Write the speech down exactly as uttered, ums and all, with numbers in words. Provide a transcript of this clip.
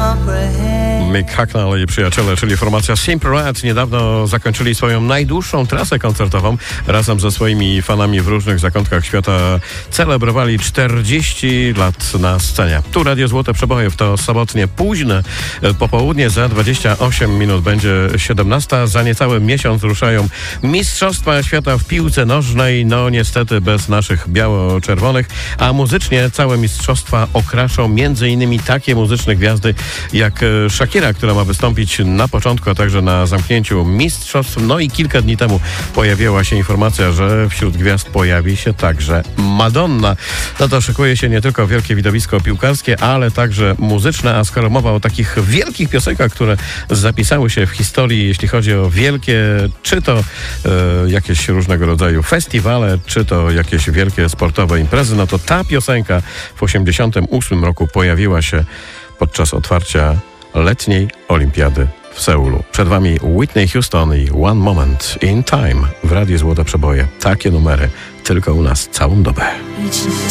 Mick Hucknall i przyjaciele, czyli formacja Simple Red, niedawno zakończyli swoją najdłuższą trasę koncertową. Razem ze swoimi fanami w różnych zakątkach świata celebrowali czterdzieści lat na scenie. Tu Radio Złote Przeboje, to sobotnie późne popołudnie, za dwadzieścia osiem minut będzie siedemnasta. Za niecały miesiąc ruszają Mistrzostwa Świata w piłce nożnej, no niestety bez naszych biało-czerwonych, a muzycznie całe mistrzostwa okraszą między innymi takie muzyczne gwiazdy jak Shakira, która ma wystąpić na początku, a także na zamknięciu mistrzostw. No i kilka dni temu pojawiła się informacja, że wśród gwiazd pojawi się także Madonna. No to szykuje się nie tylko wielkie widowisko piłkarskie, ale także muzyczne, a skoro mowa o takich wielkich piosenkach, które zapisały się w historii, jeśli chodzi o wielkie, czy to e, jakieś różnego rodzaju festiwale, czy to jakieś wielkie sportowe imprezy, no to ta piosenka w osiemdziesiątym ósmym roku pojawiła się podczas otwarcia letniej olimpiady w Seulu. Przed wami Whitney Houston i One Moment in Time w Radiu Złote Przeboje. Takie numery tylko u nas całą dobę.